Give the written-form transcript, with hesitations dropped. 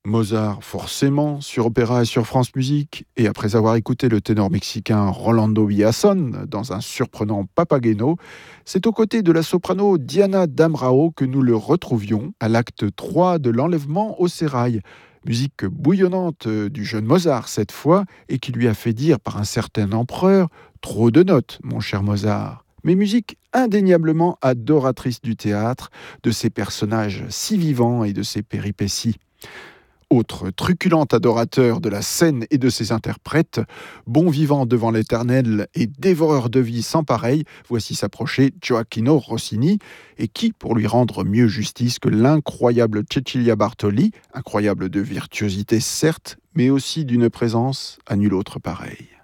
Mozart, forcément, sur Opéra et sur France Musique, et après avoir écouté le ténor mexicain Rolando Villazón dans un surprenant Papageno, c'est aux côtés de la soprano Diana Damrao que nous le retrouvions à l'acte 3 de l'enlèvement au sérail. Musique bouillonnante du jeune Mozart cette fois, et qui lui a fait dire par un certain empereur « Trop de notes, mon cher Mozart ». Mais musique indéniablement adoratrice du théâtre, de ses personnages si vivants et de ses péripéties. Autre truculent adorateur de la scène et de ses interprètes, bon vivant devant l'éternel et dévoreur de vie sans pareil, voici s'approcher Gioacchino Rossini, et qui, pour lui rendre mieux justice que l'incroyable Cecilia Bartoli, incroyable de virtuosité certes, mais aussi d'une présence à nul autre pareil.